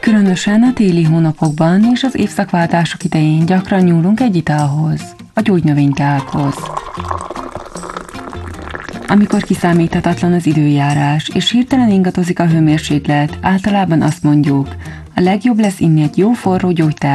Különösen a téli hónapokban és az évszakváltások idején gyakran nyúlunk egy italhoz, a gyógynövényteákhoz. Amikor kiszámíthatatlan az időjárás és hirtelen ingatozik a hőmérséklet, általában azt mondjuk, a legjobb lesz inni egy jó forró gyógyteát